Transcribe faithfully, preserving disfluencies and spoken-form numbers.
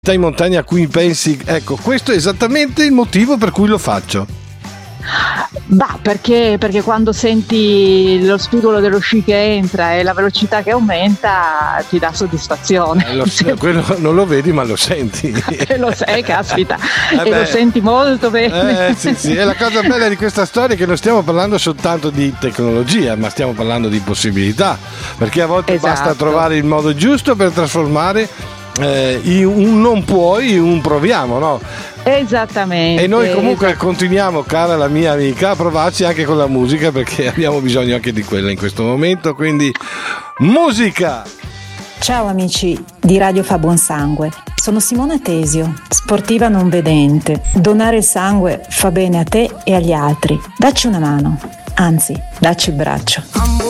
in montagna a cui pensi, ecco, questo è esattamente il motivo per cui lo faccio? Bah, perché, perché quando senti lo spigolo dello sci che entra e la velocità che aumenta ti dà soddisfazione. Eh, lo, quello non lo vedi ma lo senti. E lo sai, caspita, eh e beh, lo senti molto bene. Eh, sì, sì. E la cosa bella di questa storia è che non stiamo parlando soltanto di tecnologia, ma stiamo parlando di possibilità, perché a volte Esatto. basta trovare il modo giusto per trasformare eh, in un non puoi in un proviamo, no? Esattamente. E noi comunque esatto. continuiamo, cara la mia amica, a provarci anche con la musica, perché abbiamo bisogno anche di quella in questo momento, quindi musica! Ciao amici di Radio Fa Buon Sangue, sono Simona Tesio, sportiva non vedente. Donare il sangue fa bene a te e agli altri. Dacci una mano, anzi, dacci il braccio.